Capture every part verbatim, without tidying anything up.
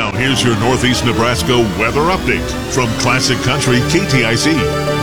Now here's your Northeast Nebraska weather update from Classic Country K T I C.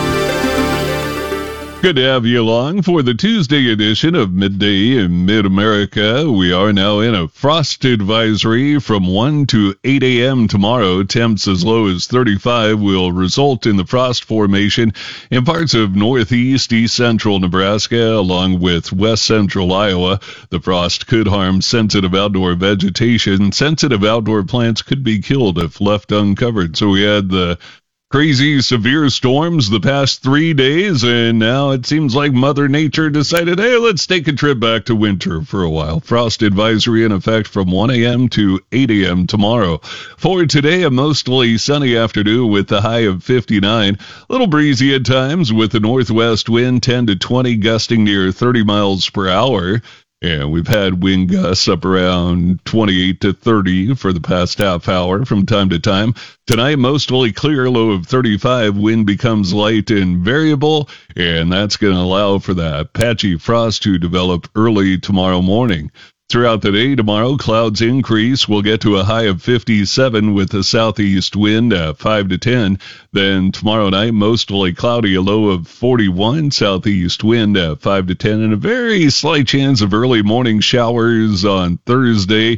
Good to have you along for the Tuesday edition of Midday in Mid-America. We are now in a frost advisory from one to eight a.m. tomorrow. Temps as low as thirty-five will result in the frost formation in parts of northeast, east central Nebraska, along with west central Iowa. The frost could harm sensitive outdoor vegetation. Sensitive outdoor plants could be killed if left uncovered. So we had the crazy severe storms the past three days, and now it seems like Mother Nature decided, hey, let's take a trip back to winter for a while. Frost advisory in effect from one a.m. to eight a.m. tomorrow. For today, a mostly sunny afternoon with a high of fifty-nine. A little breezy at times with a northwest wind ten to twenty, gusting near thirty miles per hour. And we've had wind gusts up around twenty-eight to thirty for the past half hour from time to time. Tonight, mostly clear, low of thirty-five. Wind becomes light and variable, and that's going to allow for that patchy frost to develop early tomorrow morning. Throughout the day tomorrow, clouds increase. We'll get to a high of fifty-seven with a southeast wind at five to ten. Then tomorrow night, mostly cloudy, a low of forty-one, southeast wind at five to ten, and a very slight chance of early morning showers on Thursday.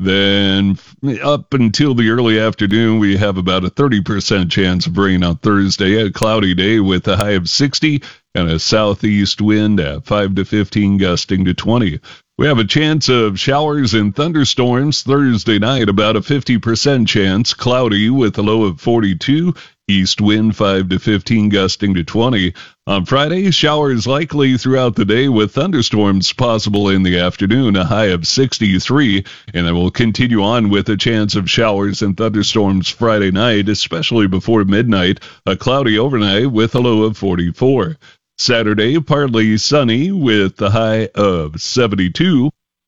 Then up until the early afternoon, we have about a thirty percent chance of rain on Thursday, a cloudy day with a high of sixty and a southeast wind at five to fifteen, gusting to twenty. We have a chance of showers and thunderstorms Thursday night, about a fifty percent chance, cloudy with a low of forty-two, east wind five to fifteen, gusting to twenty. On Friday, showers likely throughout the day with thunderstorms possible in the afternoon, a high of sixty-three, and then we'll continue on with a chance of showers and thunderstorms Friday night, especially before midnight, a cloudy overnight with a low of forty-four. Saturday, partly sunny with a high of seventy-two.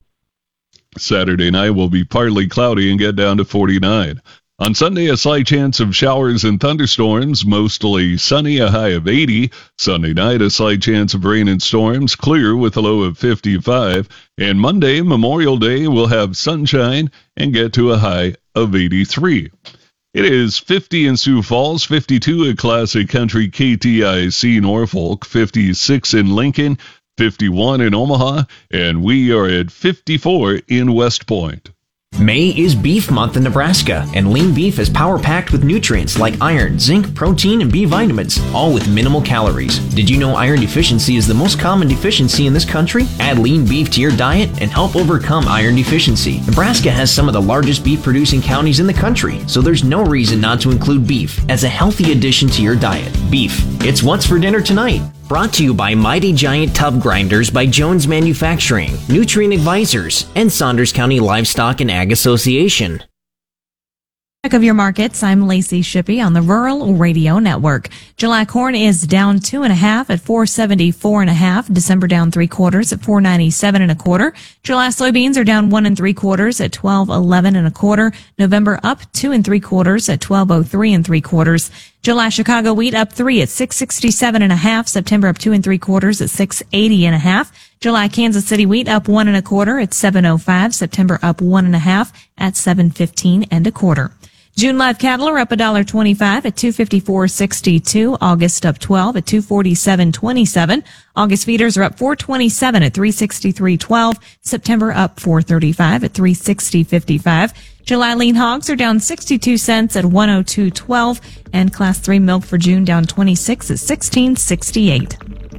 Saturday night will be partly cloudy and get down to forty-nine. On Sunday, a slight chance of showers and thunderstorms, mostly sunny, a high of eighty. Sunday night, a slight chance of rain and storms, clear with a low of fifty-five. And Monday, Memorial Day, we'll have sunshine and get to a high of eighty-three. It is fifty in Sioux Falls, fifty-two at Classic Country K T I C Norfolk, fifty-six in Lincoln, fifty-one in Omaha, and we are at fifty-four in West Point. May is Beef Month in Nebraska, and lean beef is power-packed with nutrients like iron, zinc, protein, and B vitamins, all with minimal calories. Did you know iron deficiency is the most common deficiency in this country? Add lean beef to your diet and help overcome iron deficiency. Nebraska has some of the largest beef-producing counties in the country, so there's no reason not to include beef as a healthy addition to your diet. Beef, it's what's for dinner tonight. Brought to you by Mighty Giant Tub Grinders by Jones Manufacturing, Nutrient Advisors, and Saunders County Livestock and Ag Association. Of your markets, I'm Lacey Shippey on the Rural Radio Network. July corn is down two and a half at four seventy-four and a half. December down three quarters at four ninety-seven and a quarter. July soybeans are down one and three quarters at twelve eleven and a quarter. November up two and three quarters at twelve oh three and three quarters. July Chicago wheat up three at six sixty-seven and a half. September up two and three quarters at six eighty and a half. July Kansas City wheat up one and a quarter at seven oh five. September up one and a half at seven fifteen and a quarter. June live cattle are up one dollar twenty-five at two fifty-four sixty-two. August up twelve at two forty-seven twenty-seven. August feeders are up four twenty-seven at three sixty-three twelve. September up four thirty-five at three sixty fifty-five. July lean hogs are down sixty-two cents at one oh two twelve, and class three milk for June down twenty-six at sixteen sixty-eight.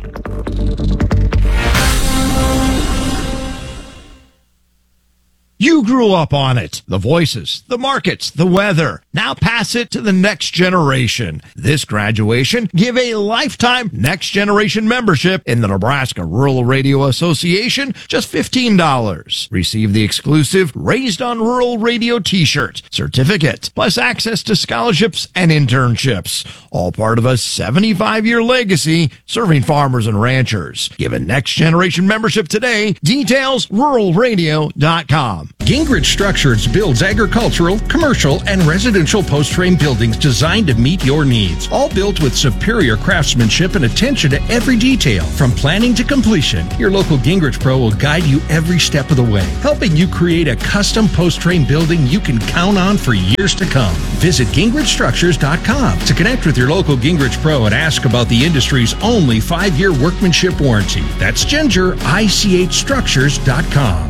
You grew up on it. The voices, the markets, the weather. Now pass it to the next generation. This graduation, give a lifetime next generation membership in the Nebraska Rural Radio Association, just fifteen dollars. Receive the exclusive Raised on Rural Radio t-shirt, certificate, plus access to scholarships and internships. All part of a seventy-five year legacy serving farmers and ranchers. Give a next generation membership today. Details, rural radio dot com. com. Gingrich Structures builds agricultural, commercial, and residential post-frame buildings designed to meet your needs. All built with superior craftsmanship and attention to every detail. From planning to completion, your local Gingrich Pro will guide you every step of the way, helping you create a custom post-frame building you can count on for years to come. Visit Gingrich Structures dot com to connect with your local Gingrich Pro and ask about the industry's only five-year workmanship warranty. That's Ginger I C H Structures dot com.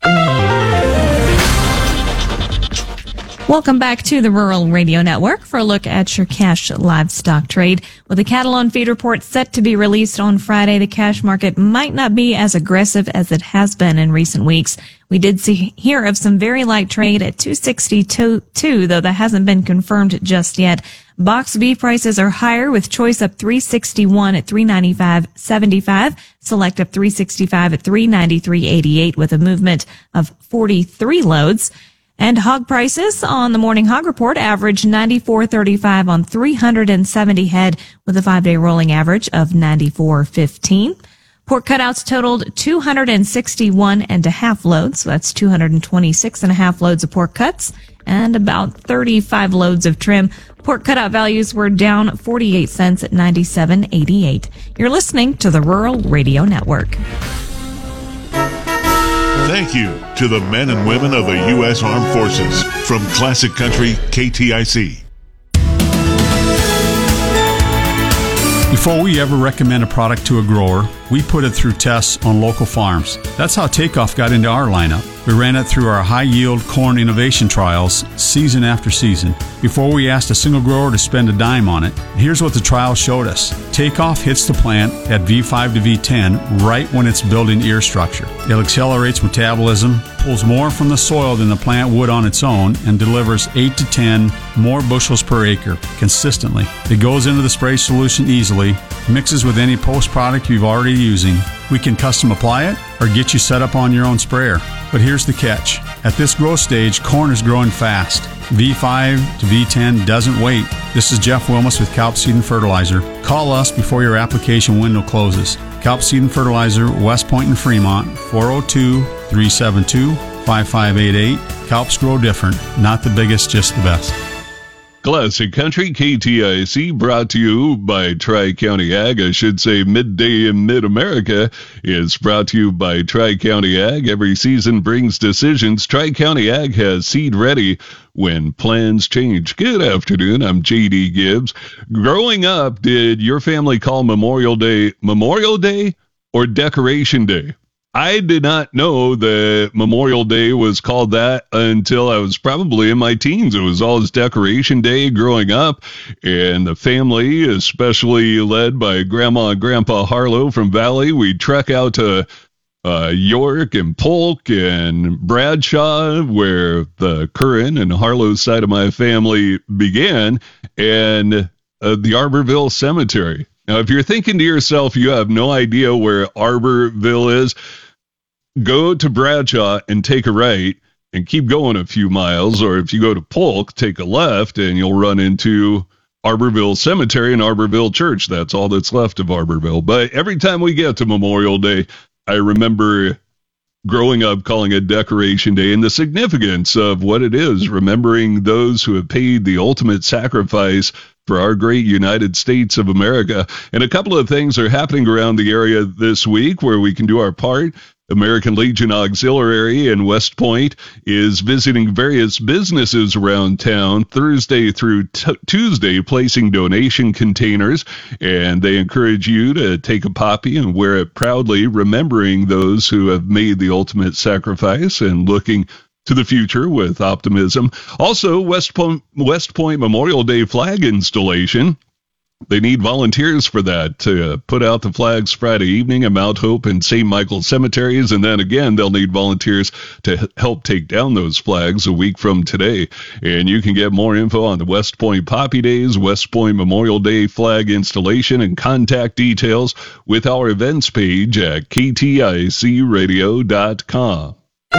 Welcome back to the Rural Radio Network for a look at your cash livestock trade. With the cattle on feed report set to be released on Friday, the cash market might not be as aggressive as it has been in recent weeks. We did see hear of some very light trade at two sixty-two, though that hasn't been confirmed just yet. Box beef prices are higher, with choice up three sixty-one at three ninety-five seventy-five, select up three sixty-five at three ninety-three eighty-eight with a movement of forty-three loads. And hog prices on the morning hog report averaged ninety-four thirty-five on three hundred seventy head, with a five-day rolling average of ninety-four fifteen. Pork cutouts totaled two hundred sixty-one and a half loads. So that's two hundred twenty-six and a half loads of pork cuts and about thirty-five loads of trim. Pork cutout values were down forty-eight cents at ninety-seven eighty-eight. You're listening to the Rural Radio Network. Thank you to the men and women of the U S Armed Forces. From Classic Country K T I C. Before we ever recommend a product to a grower, we put it through tests on local farms. That's how Takeoff got into our lineup. We ran it through our high-yield corn innovation trials season after season before we asked a single grower to spend a dime on it. Here's what the trial showed us. Takeoff hits the plant at V five to V ten right when it's building ear structure. It accelerates metabolism, pulls more from the soil than the plant would on its own, and delivers eight to ten more bushels per acre consistently. It goes into the spray solution easily, mixes with any post product you've already using. We can custom apply it or get you set up on your own sprayer. But here's the catch. At this growth stage, corn is growing fast. V five to V ten doesn't wait. This is Jeff Wilmus with Kalp Seed and Fertilizer. Call us before your application window closes. Kalp Seed and Fertilizer, West Point and Fremont, four oh two, three seven two, five five eight eight. Kalps grow different. Not the biggest, just the best. Classic Country K T I C, brought to you by Tri-County Ag. I should say Midday in Mid-America is brought to you by Tri-County Ag. Every season brings decisions. Tri-County Ag has seed ready when plans change. Good afternoon. I'm J D Gibbs. Growing up, did your family call Memorial Day Memorial Day or Decoration Day? I did not know that Memorial Day was called that until I was probably in my teens. It was always Decoration Day growing up, and the family, especially led by Grandma and Grandpa Harlow from Valley, we'd trek out to uh, York and Polk and Bradshaw, where the Curran and Harlow side of my family began, and uh, the Arborville Cemetery. Now, if you're thinking to yourself, you have no idea where Arborville is, go to Bradshaw and take a right and keep going a few miles. Or if you go to Polk, take a left and you'll run into Arborville Cemetery and Arborville Church. That's all that's left of Arborville. But every time we get to Memorial Day, I remember growing up calling it Decoration Day and the significance of what it is, remembering those who have paid the ultimate sacrifice for our great United States of America. And a couple of things are happening around the area this week where we can do our part. American Legion Auxiliary in West Point is visiting various businesses around town Thursday through t- Tuesday, placing donation containers, and they encourage you to take a poppy and wear it proudly, remembering those who have made the ultimate sacrifice and looking to the future with optimism. Also, West Point, West Point Memorial Day flag installation. They need volunteers for that to put out the flags Friday evening at Mount Hope and Saint Michael's cemeteries. And then again, they'll need volunteers to help take down those flags a week from today. And you can get more info on the West Point Poppy Days, West Point Memorial Day flag installation, and contact details with our events page at K T I C radio dot com.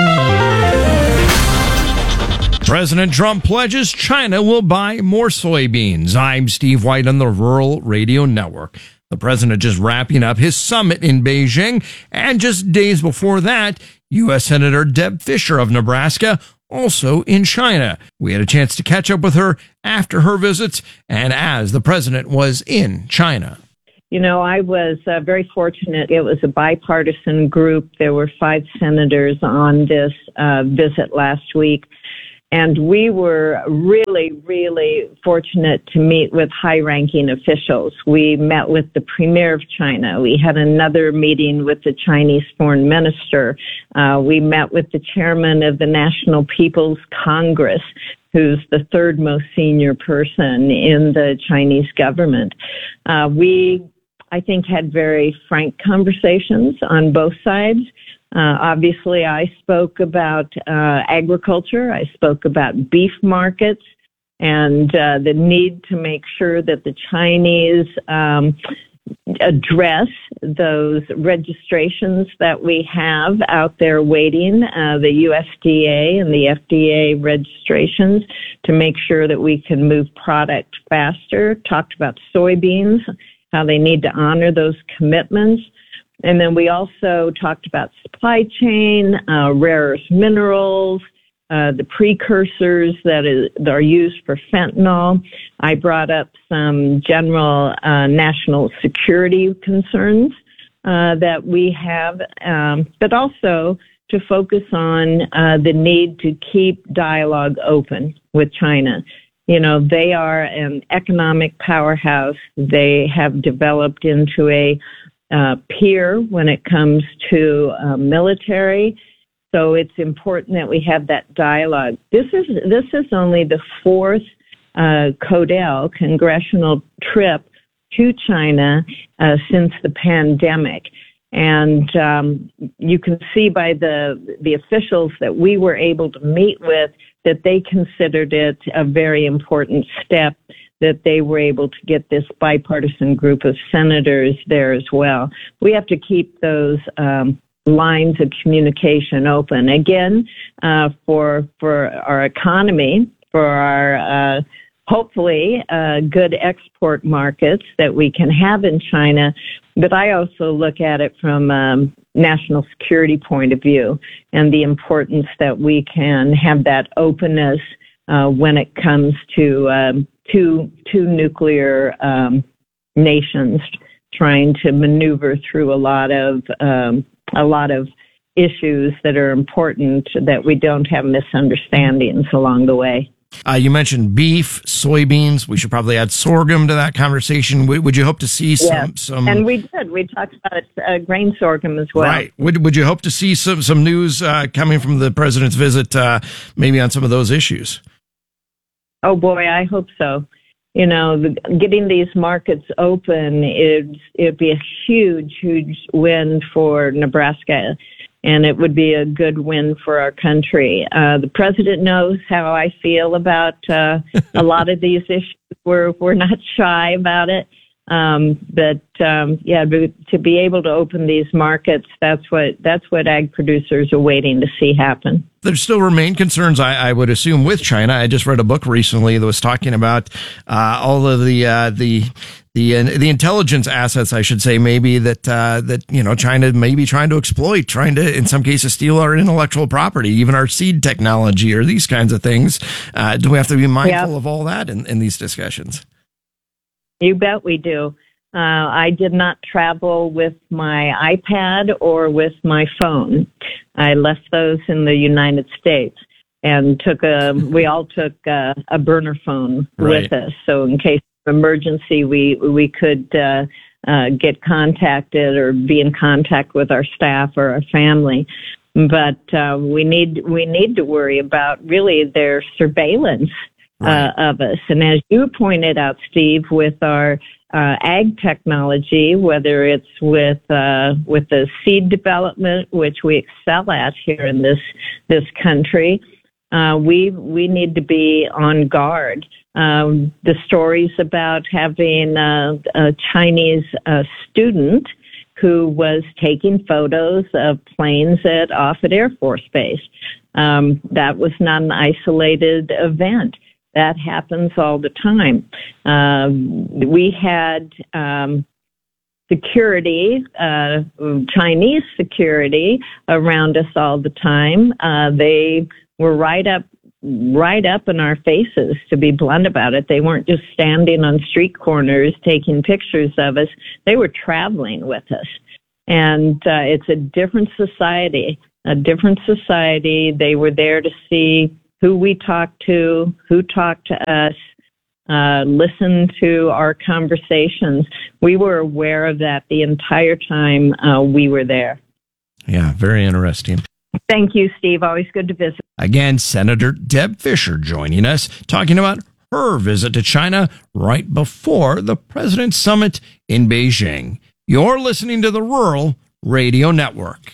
President Trump pledges China will buy more soybeans. I'm Steve White on the Rural Radio Network. The president just wrapping up his summit in Beijing, and just days before that, U S Senator Deb Fischer of Nebraska, also in China. We had a chance to catch up with her after her visits and as the president was in China. You know, I was uh, very fortunate. It was a bipartisan group. There were five senators on this uh, visit last week. And we were really, really fortunate to meet with high-ranking officials. We met with the Premier of China. We had another meeting with the Chinese Foreign Minister. Uh, we met with the Chairman of the National People's Congress, who's the third most senior person in the Chinese government. Uh, we, I think, had very frank conversations on both sides. Uh, obviously, I spoke about uh, agriculture. I spoke about beef markets and uh, the need to make sure that the Chinese um, address those registrations that we have out there waiting, uh, the U S D A and the F D A registrations, to make sure that we can move product faster. Talked about soybeans, how they need to honor those commitments. And then we also talked about supply chain, uh, rare earth minerals, uh, the precursors that, is, that are used for fentanyl. I brought up some general uh, national security concerns uh, that we have, um, but also to focus on uh, the need to keep dialogue open with China. You know, they are an economic powerhouse. They have developed into a Uh, peer when it comes to uh, military, so it's important that we have that dialogue. This is this is only the fourth uh, CODEL congressional trip to China uh, since the pandemic, and um, you can see by the the officials that we were able to meet with that they considered it a very important step, that they were able to get this bipartisan group of senators there as well. We have to keep those um, lines of communication open. Again, uh, for for our economy, for our uh, hopefully uh, good export markets that we can have in China. But I also look at it from um, national security point of view and the importance that we can have that openness uh, when it comes to um, two two nuclear um, nations trying to maneuver through a lot of um, a lot of issues that are important, that we don't have misunderstandings along the way. Uh, you mentioned beef, soybeans. We should probably add sorghum to that conversation. Would, would you hope to see some, yes. some? And we did. We talked about uh, grain sorghum as well. Right. Would Would you hope to see some some news uh, coming from the president's visit, uh, maybe on some of those issues? Oh boy, I hope so. You know, the, getting these markets open, it'd, it'd be a huge, huge win for Nebraska, and it would be a good win for our country. Uh, the president knows how I feel about uh, a lot of these issues. We're, we're not shy about it. Um, but, um, yeah, to be able to open these markets, that's what, that's what ag producers are waiting to see happen. There still remain concerns, I, I would assume, with China. I just read a book recently that was talking about uh, all of the uh, the the uh, the intelligence assets, I should say, maybe that uh, that you know China may be trying to exploit, trying to, in some cases, steal our intellectual property, even our seed technology, or these kinds of things. Uh, do we have to be mindful yep. of all that in, in these discussions? You bet we do. Uh, I did not travel with my iPad or with my phone. I left those in the United States and took a, we all took a, a burner phone right. with us. So in case of emergency, we, we could, uh, uh, get contacted or be in contact with our staff or our family. But, uh, we need, we need to worry about really their surveillance Uh, of us. And as you pointed out, Steve, with our uh, ag technology, whether it's with uh, with the seed development, which we excel at here in this this country, uh, we we need to be on guard. Um, the stories about having uh, a Chinese uh, student who was taking photos of planes at Offutt Air Force Base. Um, that was not an isolated event. That happens all the time. Um, we had um, security, uh, Chinese security around us all the time. Uh, they were right up, right up in our faces, to be blunt about it. They weren't just standing on street corners taking pictures of us. They were traveling with us. And uh, it's a different society, a different society. They were there to see who we talked to, who talked to us, uh, listen to our conversations. We were aware of that the entire time uh, we were there. Yeah, very interesting. Thank you, Steve. Always good to visit. Again, Senator Deb Fischer joining us, talking about her visit to China right before the President's Summit in Beijing. You're listening to the Rural Radio Network.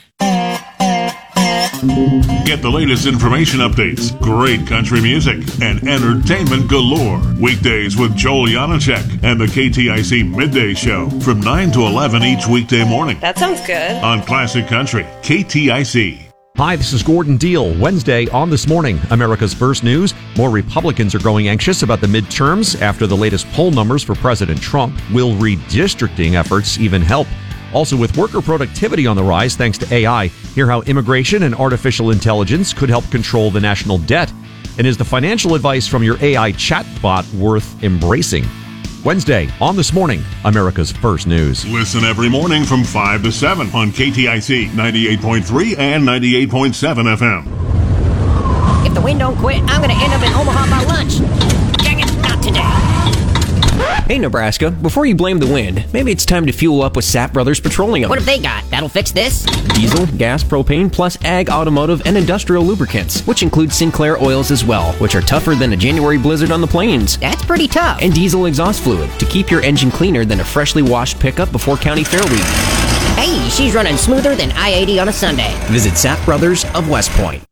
Get the latest information updates, great country music, and entertainment galore. Weekdays with Joel Janacek and the K T I C Midday Show from nine to eleven each weekday morning. That sounds good. On Classic Country, K T I C. Hi, this is Gordon Deal. Wednesday on This Morning, America's First News. More Republicans are growing anxious about the midterms after the latest poll numbers for President Trump. Will redistricting efforts even help? Also, with worker productivity on the rise thanks to A I, hear how immigration and artificial intelligence could help control the national debt. And is the financial advice from your A I chatbot worth embracing? Wednesday on This Morning, America's First News. Listen every morning from five to seven on K T I C ninety-eight point three and ninety-eight point seven F M. If the wind don't quit, I'm going to end up in Omaha by lunch. Dang it, not today. Hey, Nebraska, before you blame the wind, maybe it's time to fuel up with Sapp Brothers Petroleum. What have they got? That'll fix this? Diesel, gas, propane, plus ag, automotive, and industrial lubricants, which include Sinclair oils as well, which are tougher than a January blizzard on the plains. That's pretty tough. And diesel exhaust fluid to keep your engine cleaner than a freshly washed pickup before County Fair Week. Hey, she's running smoother than I eighty on a Sunday. Visit Sapp Brothers of West Point.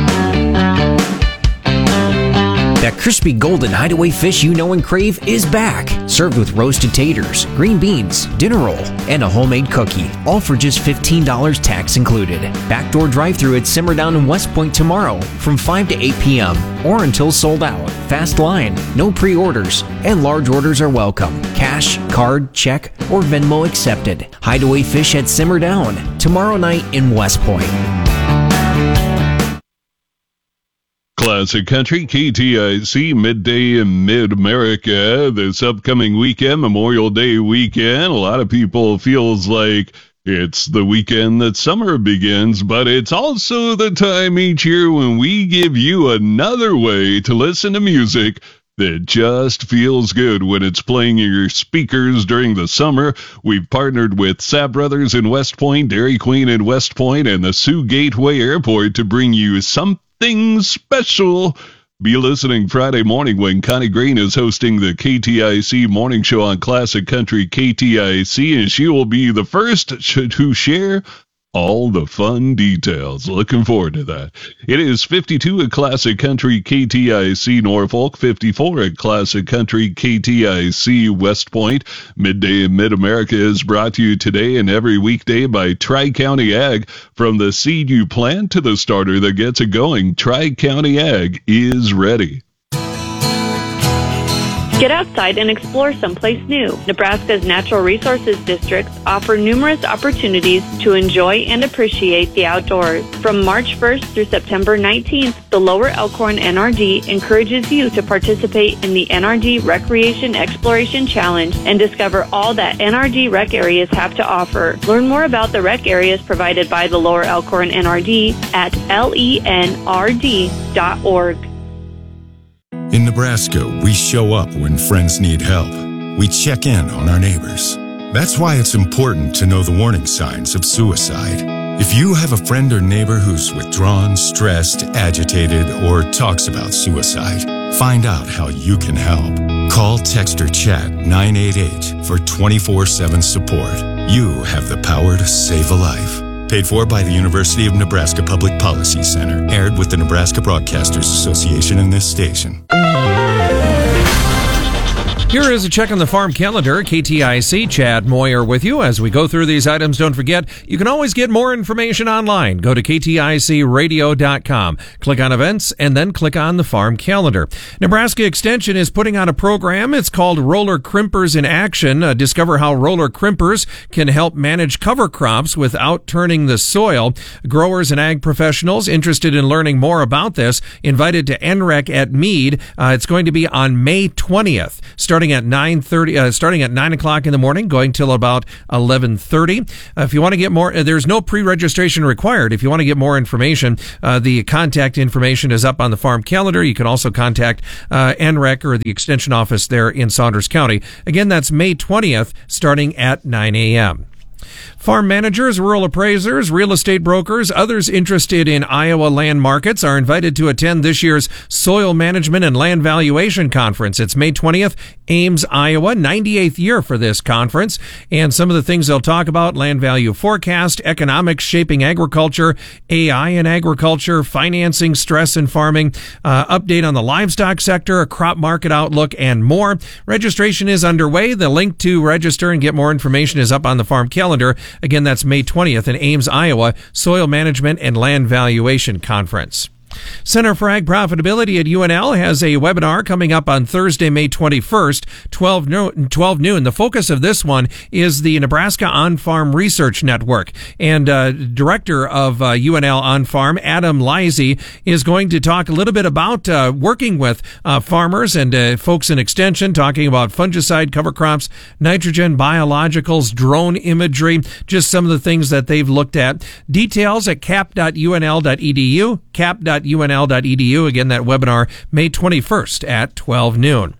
That crispy golden hideaway fish you know and crave is back. Served with roasted taters, green beans, dinner roll, and a homemade cookie. All for just fifteen dollars tax included. Backdoor drive-thru at Simmer Down in West Point tomorrow from five to eight p.m. or until sold out. Fast line, no pre-orders, and large orders are welcome. Cash, card, check, or Venmo accepted. Hideaway Fish at Simmer Down tomorrow night in West Point. Classic Country, K T I C, midday in Mid-America. This upcoming weekend, Memorial Day weekend, a lot of people feels like it's the weekend that summer begins, but it's also the time each year when we give you another way to listen to music that just feels good when it's playing in your speakers during the summer. We've partnered with Sapp Brothers in West Point, Dairy Queen in West Point, and the Sioux Gateway Airport to bring you something special. Be listening Friday morning when Connie Green is hosting the K T I C Morning Show on Classic Country K T I C, and she will be the first to share all the fun details. Looking forward to that. It is fifty-two at Classic Country K T I C Norfolk, fifty-four at Classic Country K T I C West Point. Midday in Mid-America is brought to you today and every weekday by Tri-County Ag. From the seed you plant to the starter that gets it going, Tri-County Ag is ready. Get outside and explore someplace new. Nebraska's natural resources districts offer numerous opportunities to enjoy and appreciate the outdoors. From March first through September nineteenth, the Lower Elkhorn N R D encourages you to participate in the N R D Recreation Exploration Challenge and discover all that N R D rec areas have to offer. Learn more about the rec areas provided by the Lower Elkhorn N R D at L E N R D dot org. In Nebraska, we show up when friends need help. We check in on our neighbors. That's why it's important to know the warning signs of suicide. If you have a friend or neighbor who's withdrawn, stressed, agitated, or talks about suicide, find out how you can help. Call, text, or chat nine eight eight for twenty-four seven support. You have the power to save a life. Paid for by the University of Nebraska Public Policy Center. Aired with the Nebraska Broadcasters Association and this station. Here is a check on the farm calendar. K T I C, Chad Moyer with you. As we go through these items, don't forget, you can always get more information online. Go to K T I C radio dot com. Click on events and then click on the farm calendar. Nebraska Extension is putting on a program. It's called Roller Crimpers in Action. Uh, discover how roller crimpers can help manage cover crops without turning the soil. Growers and ag professionals interested in learning more about this invited to N R E C at Meade. Uh, it's going to be on May twentieth. Starting at nine thirty, uh, starting at nine o'clock in the morning, going till about eleven thirty. Uh, if you want to get more, uh, there's no pre-registration required. If you want to get more information, uh, the contact information is up on the farm calendar. You can also contact uh, N R E C or the extension office there in Saunders County. Again, that's May twentieth, starting at nine a.m. Farm managers, rural appraisers, real estate brokers, others interested in Iowa land markets are invited to attend this year's Soil Management and Land Valuation Conference. It's May twentieth, Ames, Iowa, ninety-eighth year for this conference. And some of the things they'll talk about: land value forecast, economics shaping agriculture, A I in agriculture, financing stress in farming, uh, update on the livestock sector, a crop market outlook, and more. Registration is underway. The link to register and get more information is up on the farm calendar. Again, that's May twentieth in Ames, Iowa, Soil Management and Land Valuation Conference. Center for Ag Profitability at U N L has a webinar coming up on Thursday, May twenty-first, twelve noon. The focus of this one is the Nebraska On-Farm Research Network. And uh, Director of uh, U N L On-Farm, Adam Lisey, is going to talk a little bit about uh, working with uh, farmers and uh, folks in Extension, talking about fungicide, cover crops, nitrogen, biologicals, drone imagery, just some of the things that they've looked at. Details at cap dot U N L dot E D U, cap dot U N L dot E D U. Again, that webinar May twenty-first at twelve noon.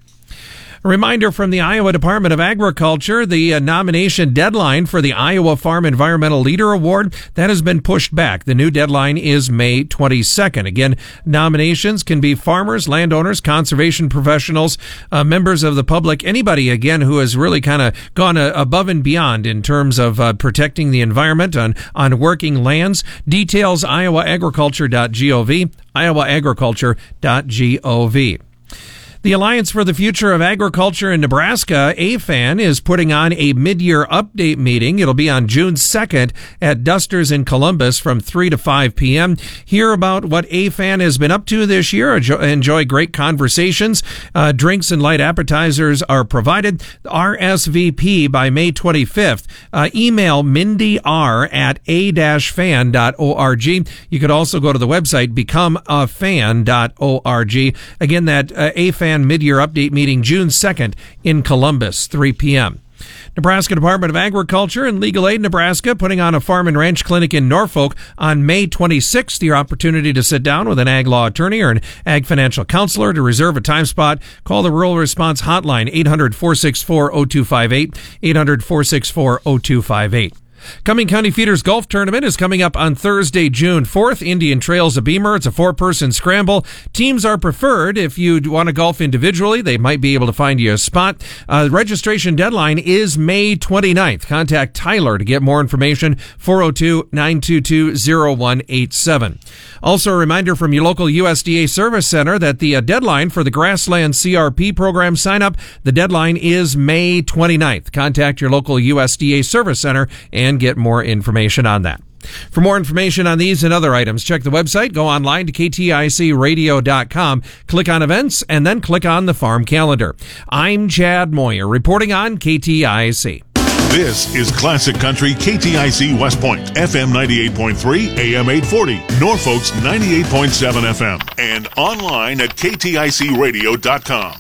A reminder from the Iowa Department of Agriculture, the uh, nomination deadline for the Iowa Farm Environmental Leader Award, that has been pushed back. The new deadline is May twenty-second. Again, nominations can be farmers, landowners, conservation professionals, uh, members of the public, anybody, again, who has really kind of gone uh, above and beyond in terms of uh, protecting the environment on, on working lands. Details, iowa agriculture dot gov, iowa agriculture dot gov. The Alliance for the Future of Agriculture in Nebraska, A F A N, is putting on a mid-year update meeting. It'll be on June second at Dusters in Columbus from three to five p.m. Hear about what A F A N has been up to this year. Enjoy great conversations. Uh, drinks and light appetizers are provided. R S V P by May twenty-fifth. Uh, email Mindy R at a dash fan dot org. You could also go to the website become a fan dot org. Again, that uh, A F A N mid-year update meeting June second in Columbus, three p.m. Nebraska Department of Agriculture and Legal Aid Nebraska putting on a farm and ranch clinic in Norfolk on May twenty-sixth. Your opportunity to sit down with an ag law attorney or an ag financial counselor. To reserve a time spot, call the Rural Response Hotline, eight hundred, four six four, zero two five eight, eight hundred, four six four, zero two five eight. Cumming County Feeders Golf Tournament is coming up on Thursday, June fourth. Indian Trails of Beamer. It's a four-person scramble. Teams are preferred. If you want to golf individually, they might be able to find you a spot. Uh, the registration deadline is May twenty-ninth. Contact Tyler to get more information, four oh two, nine two two, oh one eight seven. Also, a reminder from your local U S D A Service Center that the uh, deadline for the Grassland C R P program sign-up, the deadline is May twenty-ninth. Contact your local U S D A Service Center and get more information on that. For more information on these and other items, check the website, go online to K T I C radio dot com, click on events, and then click on the farm calendar. I'm Chad Moyer, reporting on K T I C. This is Classic Country K T I C West Point, F M ninety-eight point three, A M eight forty, Norfolk's ninety-eight point seven F M, and online at K T I C radio dot com.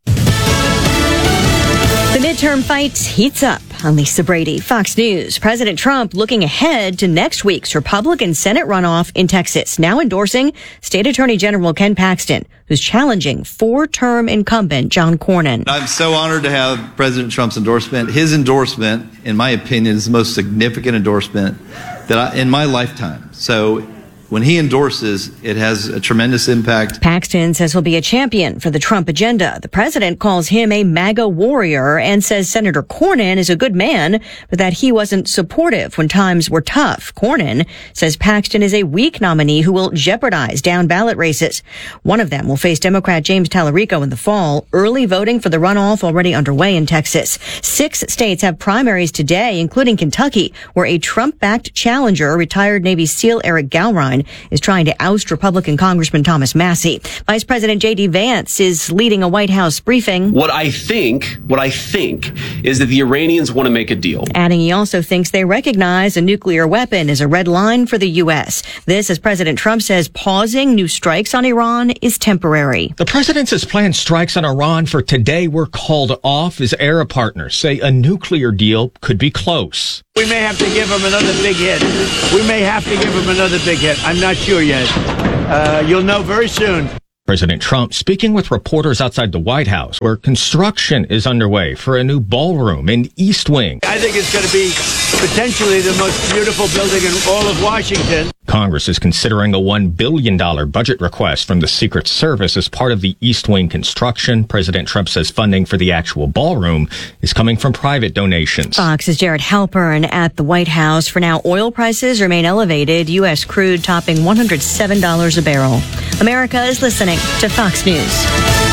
The midterm fight heats up. I'm Lisa Brady, Fox News. President Trump looking ahead to next week's Republican Senate runoff in Texas, now endorsing State Attorney General Ken Paxton, who's challenging four-term incumbent John Cornyn. I'm so honored to have President Trump's endorsement. His endorsement, in my opinion, is the most significant endorsement that I, in my lifetime. So when he endorses, it has a tremendous impact. Paxton says he'll be a champion for the Trump agenda. The president calls him a MAGA warrior and says Senator Cornyn is a good man, but that he wasn't supportive when times were tough. Cornyn says Paxton is a weak nominee who will jeopardize down ballot races. One of them will face Democrat James Tallarico in the fall. Early voting for the runoff already underway in Texas. Six states have primaries today, including Kentucky, where a Trump-backed challenger, retired Navy SEAL Eric Galrine, is trying to oust Republican Congressman Thomas Massie. Vice President J D. Vance is leading a White House briefing. What I think, what I think is that the Iranians want to make a deal. Adding he also thinks they recognize a nuclear weapon is a red line for the U S. This as President Trump says pausing new strikes on Iran is temporary. The president says planned strikes on Iran for today were called off. His Arab partners say a nuclear deal could be close. We may have to give him another big hit. We may have to give him another big hit. I'm not sure yet. Uh, you'll know very soon. President Trump speaking with reporters outside the White House, where construction is underway for a new ballroom in East Wing. I think it's going to be potentially the most beautiful building in all of Washington. Congress is considering a one billion dollars budget request from the Secret Service as part of the East Wing construction. President Trump says funding for the actual ballroom is coming from private donations. Fox's Jared Halpern at the White House. For now, oil prices remain elevated. U S crude topping one hundred seven dollars a barrel. America is listening to Fox News.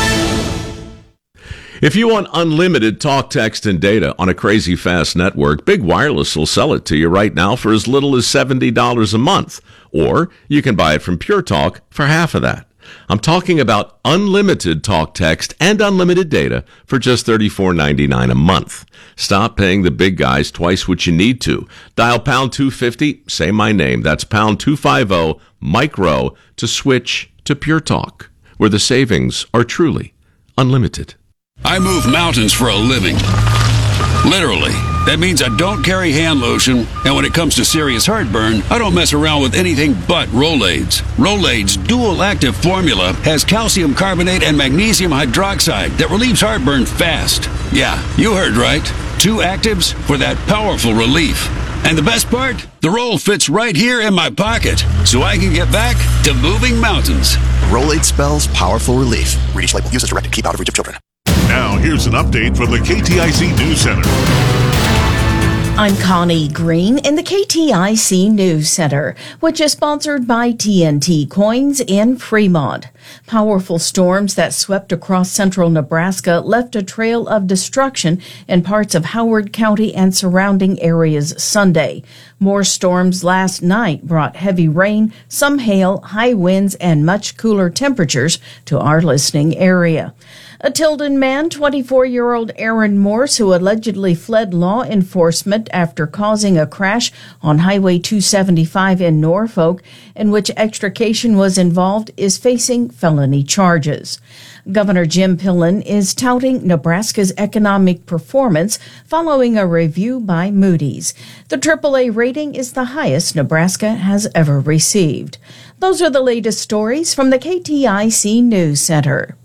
If you want unlimited talk, text, and data on a crazy fast network, Big Wireless will sell it to you right now for as little as seventy dollars a month. Or you can buy it from Pure Talk for half of that. I'm talking about unlimited talk, text, and unlimited data for just thirty-four ninety-nine a month. Stop paying the big guys twice what you need to. Dial pound two fifty, say my name. That's pound two fifty, micro, to switch to Pure Talk, where the savings are truly unlimited. I move mountains for a living. Literally. That means I don't carry hand lotion, and when it comes to serious heartburn, I don't mess around with anything but Rolaids. Rolaids' dual-active formula has calcium carbonate and magnesium hydroxide that relieves heartburn fast. Yeah, you heard right. Two actives for that powerful relief. And the best part? The roll fits right here in my pocket, so I can get back to moving mountains. Rolaid spells powerful relief. Read each label. Use as directed. Keep out of reach of children. Now, here's an update from the K T I C News Center. I'm Connie Green in the K T I C News Center, which is sponsored by T N T Coins in Fremont. Powerful storms that swept across central Nebraska left a trail of destruction in parts of Howard County and surrounding areas Sunday. More storms last night brought heavy rain, some hail, high winds, and much cooler temperatures to our listening area. A Tilden man, twenty-four-year-old Aaron Morse, who allegedly fled law enforcement after causing a crash on Highway two seventy-five in Norfolk, in which extrication was involved, is facing felony charges. Governor Jim Pillen is touting Nebraska's economic performance following a review by Moody's. The triple A rating is the highest Nebraska has ever received. Those are the latest stories from the K T I C News Center.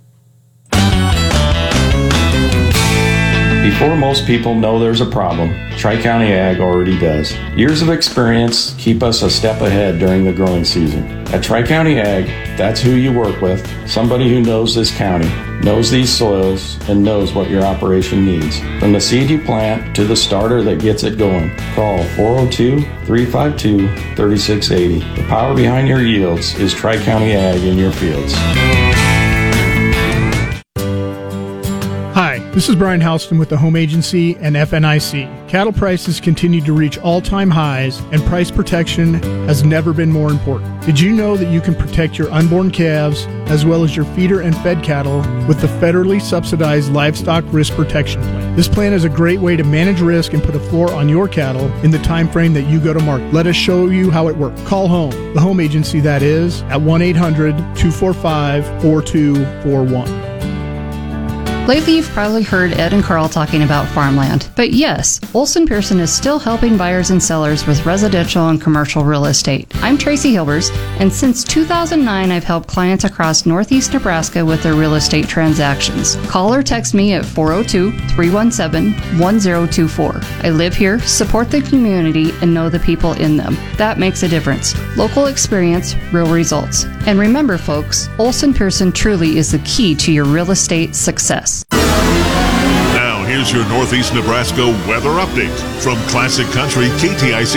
Before most people know there's a problem, Tri-County Ag already does. Years of experience keep us a step ahead during the growing season. At Tri-County Ag, that's who you work with, somebody who knows this county, knows these soils, and knows what your operation needs. From the seed you plant to the starter that gets it going, call four oh two, three five two, three six eight oh. The power behind your yields is Tri-County Ag in your fields. Hi, this is Brian Houston with the Home Agency and F N I C. Cattle prices continue to reach all-time highs, and price protection has never been more important. Did you know that you can protect your unborn calves as well as your feeder and fed cattle with the federally subsidized Livestock Risk Protection Plan? This plan is a great way to manage risk and put a floor on your cattle in the time frame that you go to market. Let us show you how it works. Call home, the Home Agency that is, at one eight hundred, two four five, four two four one. Lately, you've probably heard Ed and Carl talking about farmland. But yes, Olson Pearson is still helping buyers and sellers with residential and commercial real estate. I'm Tracy Hilbers, and since two thousand nine, I've helped clients across Northeast Nebraska with their real estate transactions. Call or text me at four oh two, three one seven, one oh two four. I live here, support the community, and know the people in them. That makes a difference. Local experience, real results. And remember, folks, Olson Pearson truly is the key to your real estate success. Now, here's your Northeast Nebraska weather update from Classic Country K T I C.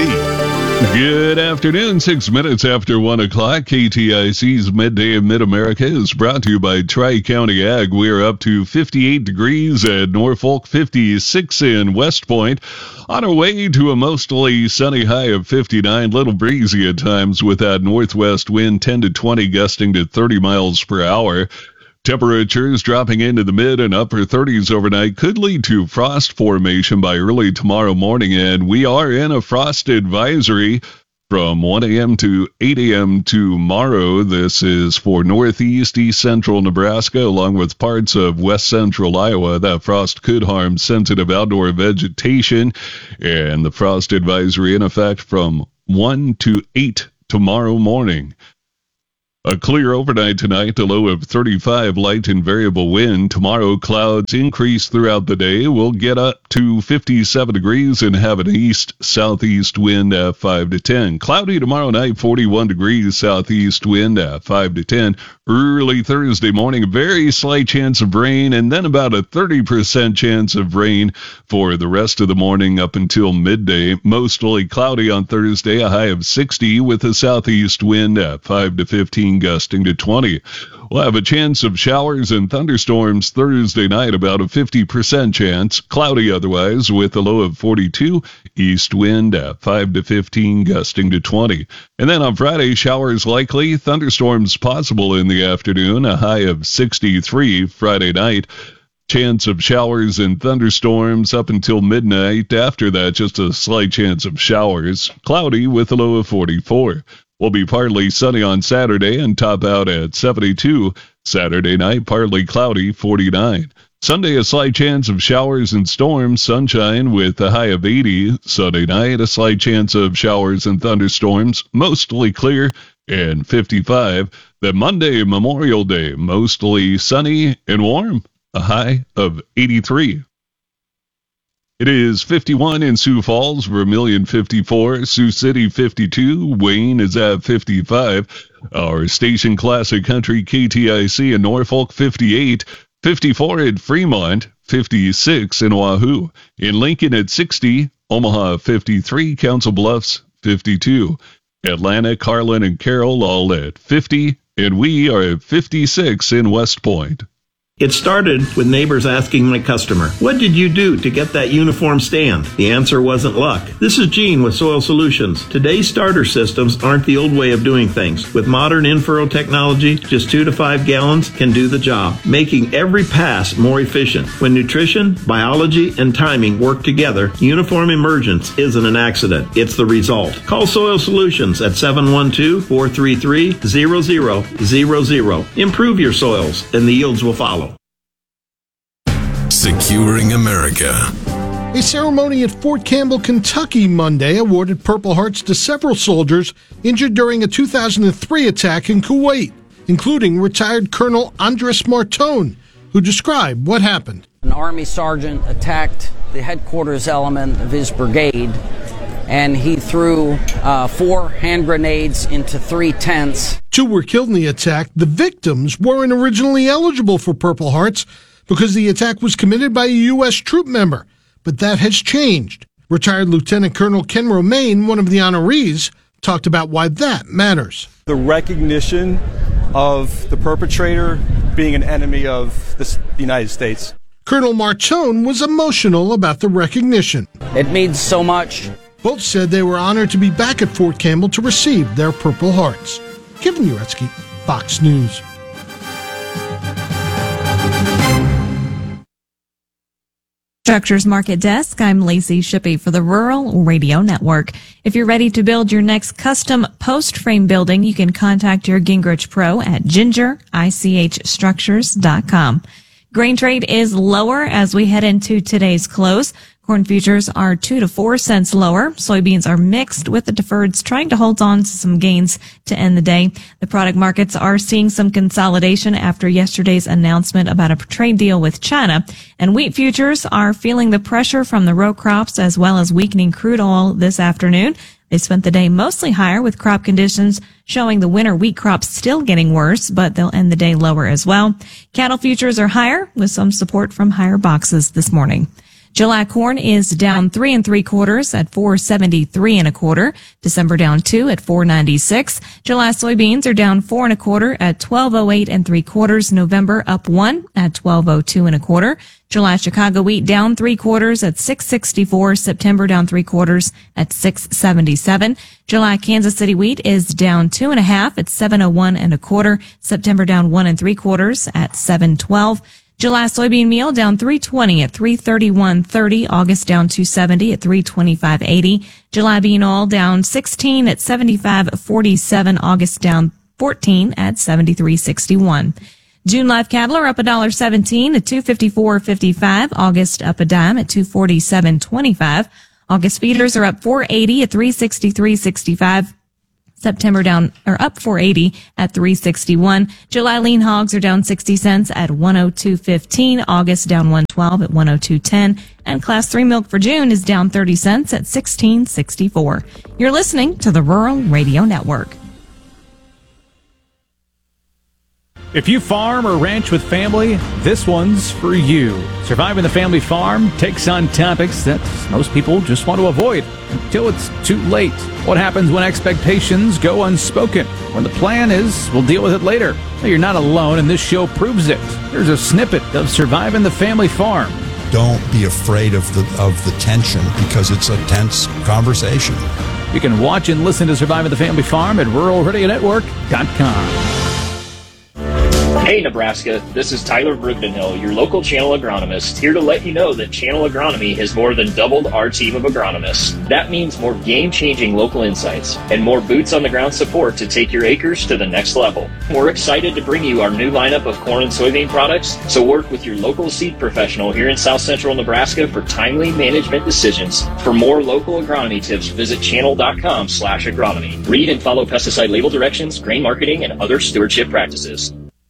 Good afternoon, six minutes after one o'clock. K T I C's Midday in Mid-America is brought to you by Tri-County Ag. We are up to fifty-eight degrees at Norfolk, fifty-six in West Point. On our way to a mostly sunny high of fifty-nine, little breezy at times with that northwest wind ten to twenty gusting to thirty miles per hour. Temperatures dropping into the mid and upper thirties overnight could lead to frost formation by early tomorrow morning, and we are in a frost advisory from one a.m. to eight a.m. tomorrow. This is for northeast, east central Nebraska, along with parts of west central Iowa. That frost could harm sensitive outdoor vegetation, and the frost advisory in effect from one to eight tomorrow morning. A clear overnight tonight, a low of thirty-five, light and variable wind. Tomorrow, clouds increase throughout the day. We'll get up to fifty-seven degrees and have an east-southeast wind at five to ten. Cloudy tomorrow night, forty-one degrees, southeast wind at five to ten. Early Thursday morning, a very slight chance of rain, and then about a thirty percent chance of rain for the rest of the morning up until midday. Mostly cloudy on Thursday, a high of sixty with a southeast wind at five to fifteen. Gusting to twenty. We'll have a chance of showers and thunderstorms Thursday night, about a fifty percent chance. Cloudy otherwise with a low of forty-two. East wind at five to fifteen, gusting to twenty. And then on Friday, showers likely, thunderstorms possible in the afternoon, a high of sixty-three. Friday night, chance of showers and thunderstorms up until midnight. After that, just a slight chance of showers. Cloudy with a low of forty-four. Will be partly sunny on Saturday and top out at seventy-two. Saturday night, partly cloudy, forty-nine. Sunday, a slight chance of showers and storms, sunshine with a high of eighty. Sunday night, a slight chance of showers and thunderstorms, mostly clear, and fifty-five. Then Monday, Memorial Day, mostly sunny and warm, a high of eighty-three. It is fifty-one in Sioux Falls, Vermilion fifty-four, Sioux City fifty-two, Wayne is at fifty-five. Our station Classic Country K T I C in Norfolk fifty-eight, fifty-four at Fremont, fifty-six in Wahoo. In Lincoln at sixty, Omaha fifty-three, Council Bluffs fifty-two. Atlanta, Carlin, and Carroll all at fifty, and we are at fifty-six in West Point. It started with neighbors asking my customer, "What did you do to get that uniform stand?" The answer wasn't luck. This is Gene with Soil Solutions. Today's starter systems aren't the old way of doing things. With modern in-furrow technology, just two to five gallons can do the job, making every pass more efficient. When nutrition, biology, and timing work together, uniform emergence isn't an accident. It's the result. Call Soil Solutions at seven one two, four three three, zero zero zero zero. Improve your soils, and the yields will follow. Securing America. A ceremony at Fort Campbell, Kentucky Monday awarded Purple Hearts to several soldiers injured during a two thousand three attack in Kuwait, including retired Colonel Andres Martone, who described what happened. An Army sergeant attacked the headquarters element of his brigade, and he threw uh, four hand grenades into three tents. Two were killed in the attack. The victims weren't originally eligible for Purple Hearts because the attack was committed by a U S troop member, but that has changed. Retired Lieutenant Colonel Ken Romaine, one of the honorees, talked about why that matters. The recognition of the perpetrator being an enemy of the United States. Colonel Martone was emotional about the recognition. It means so much. Both said they were honored to be back at Fort Campbell to receive their Purple Hearts. Kevin Uretsky, Fox News. Structures Market Desk, I'm Lacey Shippey for the Rural Radio Network. If you're ready to build your next custom post frame building, you can contact your Gingrich Pro at ginger I C H structures dot com. Grain trade is lower as we head into today's close. Corn futures are two to four cents lower. Soybeans are mixed, with the deferreds trying to hold on to some gains to end the day. The product markets are seeing some consolidation after yesterday's announcement about a trade deal with China. And wheat futures are feeling the pressure from the row crops as well as weakening crude oil this afternoon. They spent the day mostly higher, with crop conditions showing the winter wheat crop still getting worse, but they'll end the day lower as well. Cattle futures are higher, with some support from higher boxes this morning. July corn is down three and three quarters at four seventy-three and a quarter. December down two at four ninety-six. July soybeans are down four and a quarter at twelve oh eight and three quarters. November up one at twelve oh two and a quarter. July Chicago wheat down three quarters at six sixty-four. September down three quarters at six seventy-seven. July Kansas City wheat is down two and a half at seven oh one and a quarter. September down one and three quarters at seven twelve. July soybean meal down three twenty at three thirty-one thirty. August down two seventy at three twenty-five eighty. July bean oil down sixteen at seventy-five forty-seven. August down fourteen at seventy-three sixty-one. June live cattle are up one dollar seventeen at two fifty-four fifty-five. August up a dime at two forty-seven twenty-five. August feeders are up four eighty at three sixty-three sixty-five. September down or up four eighty at three sixty-one. July lean hogs are down sixty cents at one oh two fifteen. August down one twelve at one oh two ten. And class three milk for June is down thirty cents at sixteen sixty-four. You're listening to the Rural Radio Network. If you farm or ranch with family, this one's for you. Surviving the Family Farm takes on topics that most people just want to avoid until it's too late. What happens when expectations go unspoken? When the plan is, we'll deal with it later. Well, you're not alone, and this show proves it. Here's a snippet of Surviving the Family Farm. Don't be afraid of the of the tension, because it's a tense conversation. You can watch and listen to Surviving the Family Farm at rural radio network dot com. Hey Nebraska, this is Tyler Brugdenhill, your local channel agronomist, here to let you know that Channel Agronomy has more than doubled our team of agronomists. That means more game-changing local insights and more boots-on-the-ground support to take your acres to the next level. We're excited to bring you our new lineup of corn and soybean products, so work with your local seed professional here in South Central Nebraska for timely management decisions. For more local agronomy tips, visit channel.com slash agronomy. Read and follow pesticide label directions, grain marketing, and other stewardship practices.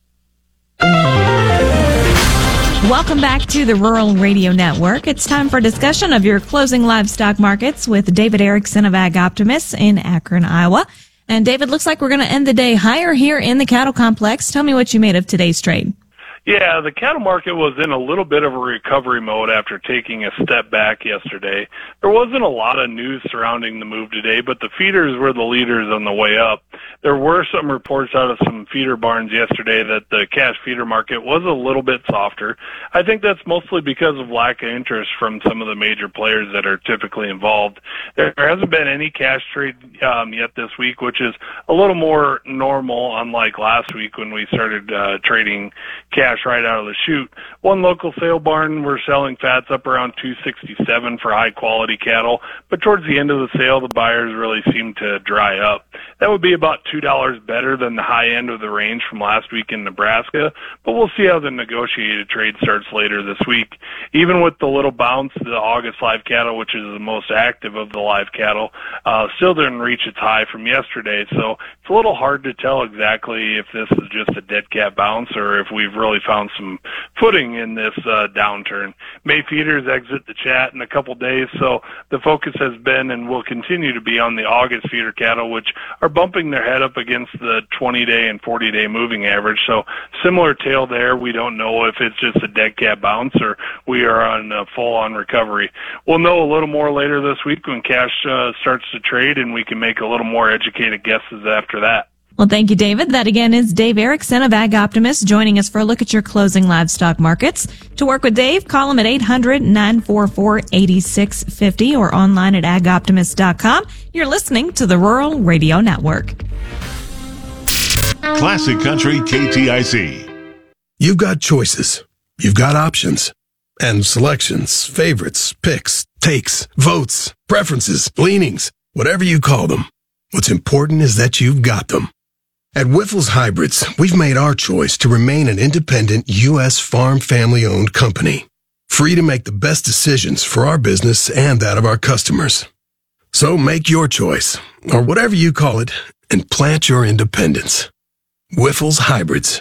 Welcome back to the Rural Radio Network. It's time for discussion of your closing livestock markets with David Erickson of Ag Optimist in Akron, Iowa. And David, looks like we're going to end the day higher here in the cattle complex. Tell me what you made of today's trade. Yeah, the cattle market was in a little bit of a recovery mode after taking a step back yesterday. There wasn't a lot of news surrounding the move today, but the feeders were the leaders on the way up. There were some reports out of some feeder barns yesterday that the cash feeder market was a little bit softer. I think that's mostly because of lack of interest from some of the major players that are typically involved. There hasn't been any cash trade um, yet this week, which is a little more normal, unlike last week when we started uh, trading cash right out of the chute. One local sale barn, we're selling fats up around two sixty-seven for high quality cattle, but towards the end of the sale, the buyers really seem to dry up. That would be about two dollars better than the high end of the range from last week in Nebraska, but we'll see how the negotiated trade starts later this week. Even with the little bounce, the August live cattle, which is the most active of the live cattle, uh, still didn't reach its high from yesterday, so it's a little hard to tell exactly if this is just a dead cat bounce or if we've really found some footing in this uh, downturn. May feeders exit the chat in a couple days, so the focus has been and will continue to be on the August feeder cattle, which are bumping their head up against the twenty-day and forty-day moving average. So similar tail there. We don't know if it's just a dead cat bounce or we are on a full-on recovery. We'll know a little more later this week when cash uh, starts to trade, and we can make a little more educated guesses after that. Well, thank you, David. That again is Dave Erickson of Ag Optimist joining us for a look at your closing livestock markets. To work with Dave, call him at eight hundred, nine four four, eight six five zero or online at ag optimist dot com. You're listening to the Rural Radio Network. Classic Country K T I C. You've got choices. You've got options. And selections, favorites, picks, takes, votes, preferences, leanings, whatever you call them. What's important is that you've got them. At Whiffles Hybrids, we've made our choice to remain an independent U S farm family-owned company, free to make the best decisions for our business and that of our customers. So make your choice, or whatever you call it, and plant your independence. Whiffles Hybrids.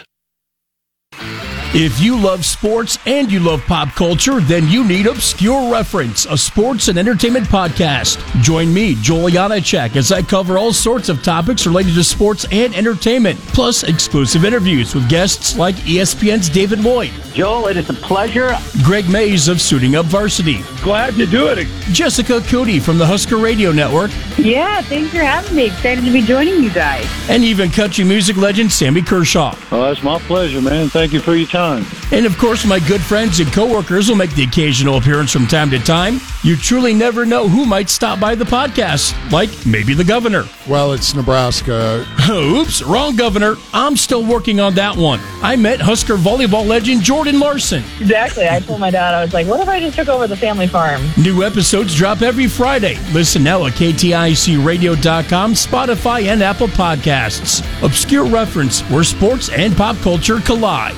If you love sports and you love pop culture, then you need Obscure Reference, a sports and entertainment podcast. Join me, Joel Janacek, as I cover all sorts of topics related to sports and entertainment, plus exclusive interviews with guests like E S P N's David Lloyd. Joel, it is a pleasure. Greg Mays of Suiting Up Varsity. Glad to do it. Jessica Cody from the Husker Radio Network. Yeah, thanks for having me. Excited to be joining you guys. And even country music legend Sammy Kershaw. Well, that's my pleasure, man. Thank you for your time. And of course, my good friends and coworkers will make the occasional appearance from time to time. You truly never know who might stop by the podcast, like maybe the governor. Well, it's Nebraska. Oops, wrong governor. I'm still working on that one. I met Husker volleyball legend Jordan Larson. Exactly. I told my dad, I was like, what if I just took over the family farm? New episodes drop every Friday. Listen now at K T I C radio dot com, Spotify, and Apple Podcasts. Obscure Reference, where sports and pop culture collide.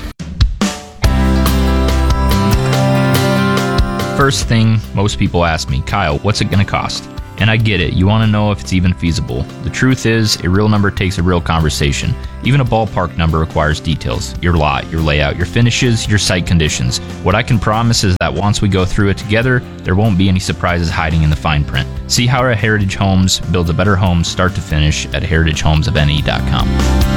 First thing most people ask me, Kyle, what's it going to cost? And I get it. You want to know if it's even feasible. The truth is, a real number takes a real conversation. Even a ballpark number requires details. Your lot, your layout, your finishes, your site conditions. What I can promise is that once we go through it together, there won't be any surprises hiding in the fine print. See how Heritage Homes builds a better home start to finish at heritage homes of n e dot com.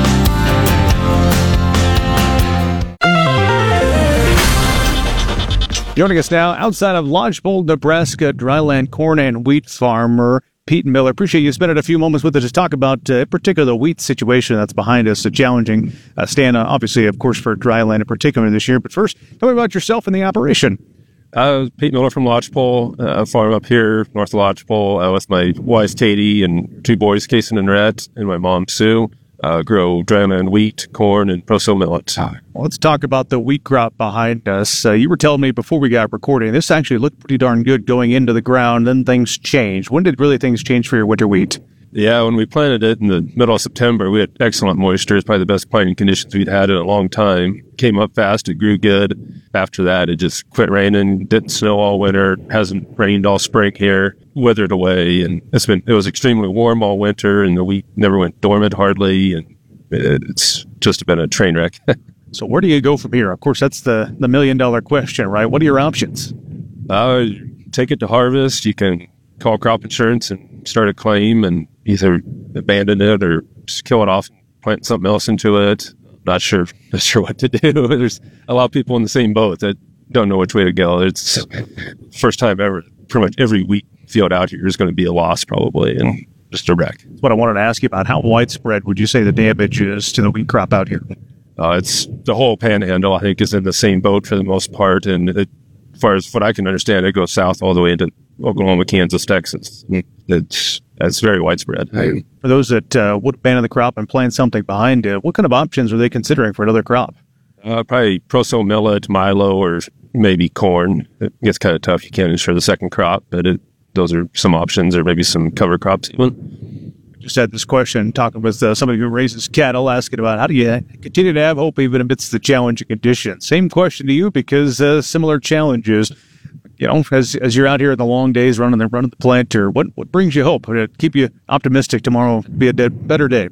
Joining us now, outside of Lodgepole, Nebraska, dryland corn and wheat farmer Pete Miller. Appreciate you spending a few moments with us to talk about, uh, in particular, the wheat situation that's behind us, a challenging uh, stand, uh, obviously, of course, for dryland in particular this year. But first, tell me about yourself and the operation. Uh, Pete Miller from Lodgepole, uh, farm up here, north of Lodgepole, uh, with my wife, Katie, and two boys, Kason and Rhett, and my mom, Sue. Uh, grow dryland wheat, corn, and pro-sow millet. Well, let's talk about the wheat crop behind us. Uh, you were telling me before we got recording, this actually looked pretty darn good going into the ground, then things changed. When did really things change for your winter wheat? Yeah, when we planted it in the middle of September, we had excellent moisture. It's probably the best planting conditions we'd had in a long time. Came up fast, it grew good. After that, it just quit raining, didn't snow all winter, hasn't rained all spring here, withered away, and it's been it was extremely warm all winter, and the wheat never went dormant hardly, and it, it's just been a train wreck. So where do you go from here? Of course, that's the, the million-dollar question, right? What are your options? Uh, take it to harvest. You can call crop insurance and start a claim and either abandon it or just kill it off and plant something else into it. Not sure, not sure what to do. There's a lot of people in the same boat that don't know which way to go. It's first time ever. Pretty much every wheat field out here is going to be a loss probably and just a wreck. That's what I wanted to ask you about. How widespread would you say the damage is to the wheat crop out here? Uh, it's the whole panhandle, I think, is in the same boat for the most part. And it, as far as what I can understand, it goes south all the way into Oklahoma, Kansas, Texas. It's it's very widespread. For those that uh, would abandon the crop and plant something behind it, what kind of options are they considering for another crop? Uh, probably pro-sow millet, milo, or maybe corn. It gets kind of tough. You can't insure the second crop, but it, those are some options, or maybe some cover crops even. Just had this question, talking with uh, somebody who raises cattle, asking about how do you continue to have hope even amidst the challenging conditions. Same question to you, because uh, similar challenges. You know, as as you're out here in the long days running the running the planter, what what brings you hope? To keep you optimistic tomorrow be a de- better day.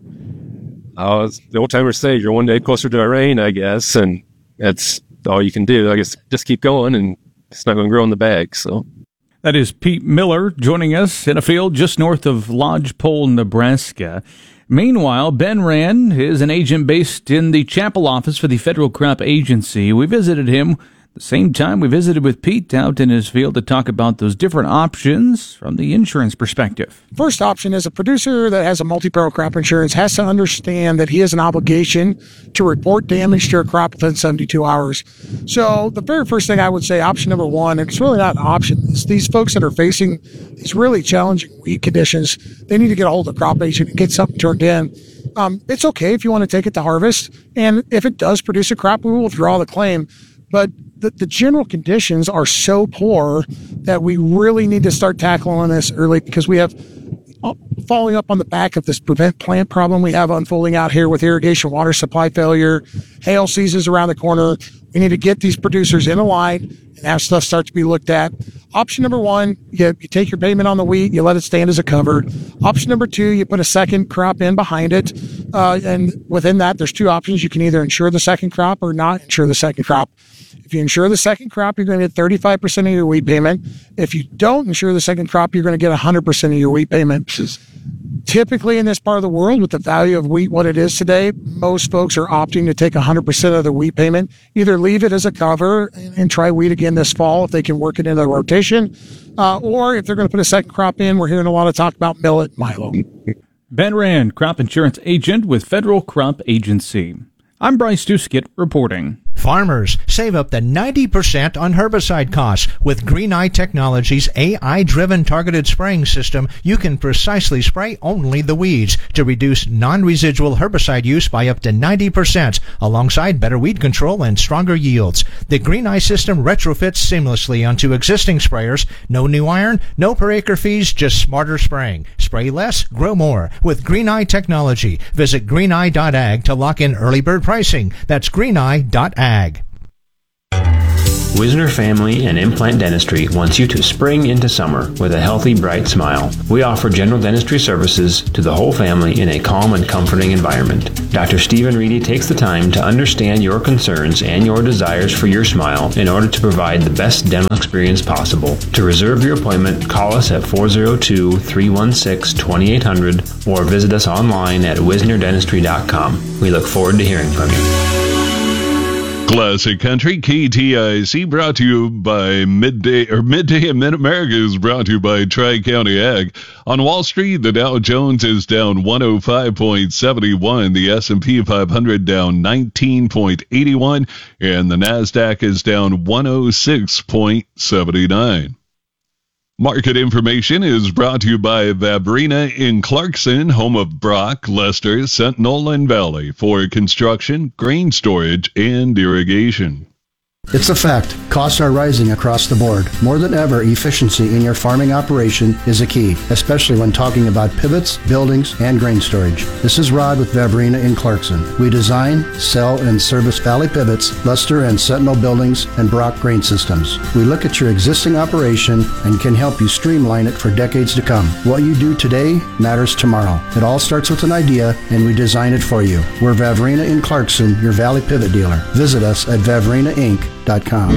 Uh, the old timers say you're one day closer to a rain, I guess, and that's all you can do. I guess just keep going, and it's not going to grow in the bag. So that is Pete Miller joining us in a field just north of Lodgepole, Nebraska. Meanwhile, Ben Rand is an agent based in the Chapel office for the Federal Crop Agency. We visited him the same time we visited with Pete out in his field to talk about those different options from the insurance perspective. First option is a producer that has a multi-peril crop insurance has to understand that he has an obligation to report damage to a crop within seventy-two hours. So the very first thing I would say, option number one, and it's really not an option, is these folks that are facing these really challenging wheat conditions, they need to get a hold of the crop agent and get something turned in. Um, it's okay if you want to take it to harvest, and if it does produce a crop, we will withdraw the claim. But the, the general conditions are so poor that we really need to start tackling this early, because we have following up on the back of this prevent plant problem we have unfolding out here with irrigation water supply failure, hail seasons around the corner. We need to get these producers in a line and have stuff start to be looked at. Option number one, you, you take your payment on the wheat, you let it stand as a cover. Option number two, you put a second crop in behind it. Uh, and within that, there's two options. You can either insure the second crop or not insure the second crop. If you insure the second crop, you're going to get thirty-five percent of your wheat payment. If you don't insure the second crop, you're going to get one hundred percent of your wheat payment. Typically in this part of the world, with the value of wheat what it is today, most folks are opting to take one hundred percent of their wheat payment, either leave it as a cover and, and try wheat again this fall if they can work it into the rotation, uh, or if they're going to put a second crop in, we're hearing a lot of talk about millet, milo. Ben Rand, crop insurance agent with Federal Crop Agency. I'm Bryce Duskett reporting. Farmers save up to ninety percent on herbicide costs. With Green Eye Technologies' A I-driven targeted spraying system, you can precisely spray only the weeds to reduce non-residual herbicide use by up to ninety percent, alongside better weed control and stronger yields. The Green Eye system retrofits seamlessly onto existing sprayers. No new iron, no per acre fees, just smarter spraying. Spray less, grow more with Green Eye Technology. Visit green eye dot ag to lock in early bird pricing. That's green eye dot ag. Wisner Family and Implant Dentistry wants you to spring into summer with a healthy, bright smile. We offer general dentistry services to the whole family in a calm and comforting environment. Doctor Stephen Reedy takes the time to understand your concerns and your desires for your smile in order to provide the best dental experience possible. To reserve your appointment, call us at four oh two, three one six, two eight zero zero or visit us online at wisner dentistry dot com. We look forward to hearing from you. Classic Country, K T I C, brought to you by Midday, or Midday in Mid-America is brought to you by Tri-County Ag. On Wall Street, the Dow Jones is down one oh five point seven one, the S and P five hundred down nineteen point eight one, and the NASDAQ is down one oh six point seven nine. Market information is brought to you by Vabrina in Clarkson, home of Brock, Lester, Sentinel, and Valley for construction, grain storage, and irrigation. It's a fact. Costs are rising across the board. More than ever, efficiency in your farming operation is a key, especially when talking about pivots, buildings, and grain storage. This is Rod with Vabrina in Clarkson. We design, sell, and service Valley Pivots, Luster and Sentinel buildings, and Brock grain systems. We look at your existing operation and can help you streamline it for decades to come. What you do today matters tomorrow. It all starts with an idea, and we design it for you. We're Vabrina in Clarkson, your Valley Pivot dealer. Visit us at vabrina inc dot com.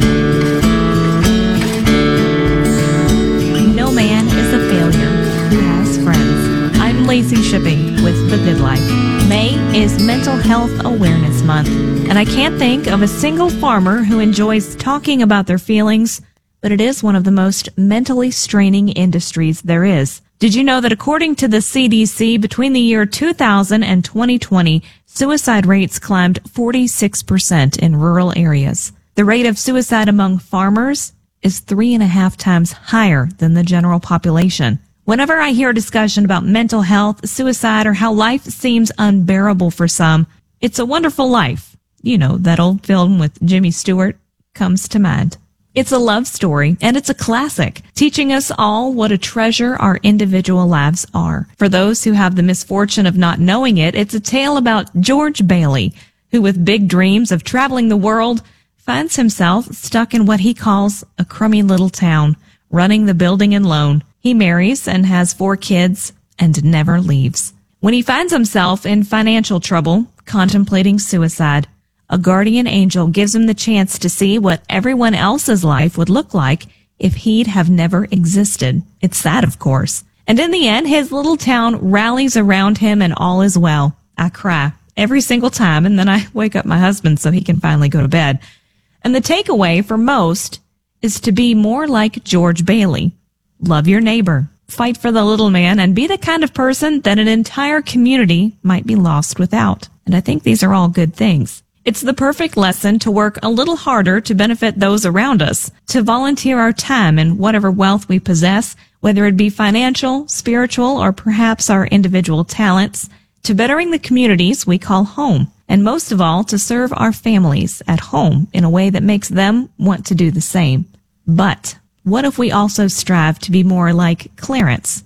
No man is a failure who has friends. I'm Lacey Shipping with The Good Life. May is Mental Health Awareness Month, and I can't think of a single farmer who enjoys talking about their feelings, but it is one of the most mentally straining industries there is. Did you know that according to the C D C, between the year two thousand and twenty twenty, suicide rates climbed forty-six percent in rural areas? The rate of suicide among farmers is three and a half times higher than the general population. Whenever I hear a discussion about mental health, suicide, or how life seems unbearable for some, It's a Wonderful Life, you know, that old film with Jimmy Stewart, comes to mind. It's a love story, and it's a classic, teaching us all what a treasure our individual lives are. For those who have the misfortune of not knowing it, it's a tale about George Bailey, who with big dreams of traveling the world, finds himself stuck in what he calls a crummy little town, running the building and loan. He marries and has four kids and never leaves. When he finds himself in financial trouble, contemplating suicide, a guardian angel gives him the chance to see what everyone else's life would look like if he'd have never existed. It's sad, of course. And in the end, his little town rallies around him and all is well. I cry every single time, and then I wake up my husband so he can finally go to bed. And the takeaway for most is to be more like George Bailey. Love your neighbor, fight for the little man, and be the kind of person that an entire community might be lost without. And I think these are all good things. It's the perfect lesson to work a little harder to benefit those around us, to volunteer our time and whatever wealth we possess, whether it be financial, spiritual, or perhaps our individual talents, to bettering the communities we call home, and most of all, to serve our families at home in a way that makes them want to do the same. But what if we also strive to be more like Clarence,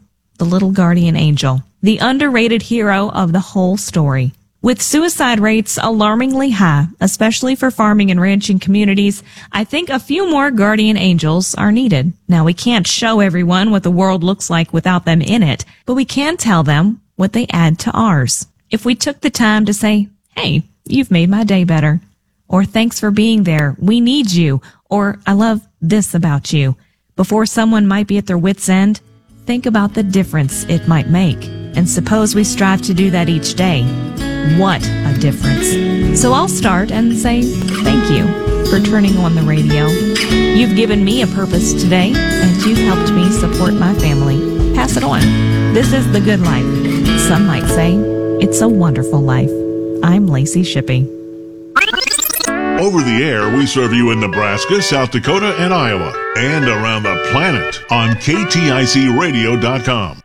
the little guardian angel, the underrated hero of the whole story. With suicide rates alarmingly high, especially for farming and ranching communities, I think a few more guardian angels are needed. Now, we can't show everyone what the world looks like without them in it, but we can tell them what they add to ours. If we took the time to say, hey, you've made my day better, or thanks for being there, we need you, or I love this about you, before someone might be at their wit's end, think about the difference it might make. And suppose we strive to do that each day. What a difference. So I'll start and say thank you for turning on the radio. You've given me a purpose today, and you've helped me support my family. Pass it on. This is the good life. Some might say it's a wonderful life. I'm Lacey Shippey. Over the air, we serve you in Nebraska, South Dakota, and Iowa, and around the planet on K T I C radio dot com.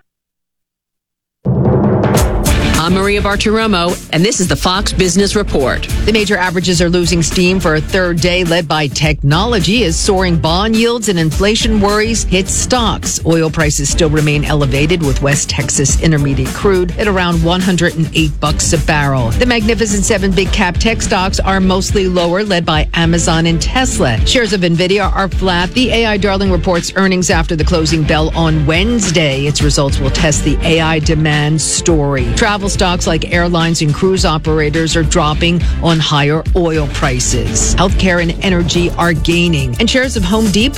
I'm Maria Bartiromo, and this is the Fox Business Report. The major averages are losing steam for a third day, led by technology as soaring bond yields and inflation worries hit stocks. Oil prices still remain elevated, with West Texas Intermediate crude at around one hundred eight bucks a barrel. The Magnificent Seven big cap tech stocks are mostly lower, led by Amazon and Tesla. Shares of Nvidia are flat. The A I darling reports earnings after the closing bell on Wednesday. Its results will test the A I demand story. Travel stocks like airlines and cruise operators are dropping on higher oil prices. Healthcare and energy are gaining, and shares of Home Depot